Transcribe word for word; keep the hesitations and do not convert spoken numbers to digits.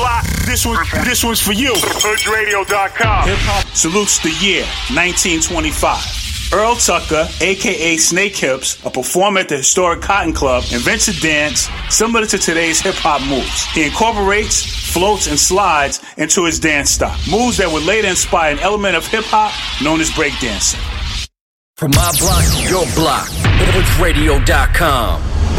block. This one, this one's for you. Hood Radio dot com. Hip hop salutes the year nineteen twenty-five. Earl Tucker, a k a. Snake Hips, a performer at the historic Cotton Club, invents a dance similar to today's hip-hop moves. He incorporates, floats, and slides into his dance style, moves that would later inspire an element of hip-hop known as breakdancing. From my block to your block, Hood Radio dot com.